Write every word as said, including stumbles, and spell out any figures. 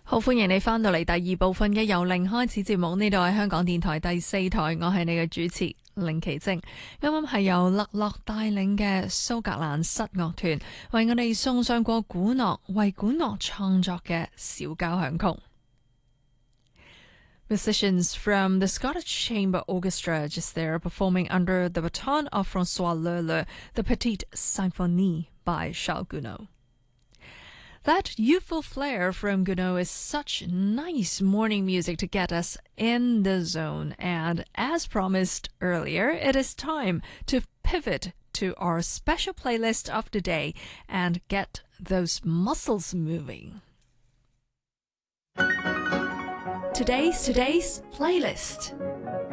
好，歡迎你返到嚟第二部分嘅由零開始節目，呢度係香港電台第四台，我係你嘅主持凌奇晶。啱啱係由勒洛帶領嘅蘇格蘭室樂團為我哋送上過古諾為古諾創作嘅小交響曲。Musicians from the Scottish Chamber Orchestra just there performing under the baton of François Leleux, the Petite Symphonie by Charles Gounod.That youthful flair from Gounod is such nice morning music to get us in the zone. And as promised earlier, it is time to pivot to our special playlist of the day and get those muscles moving. Today's today's playlist.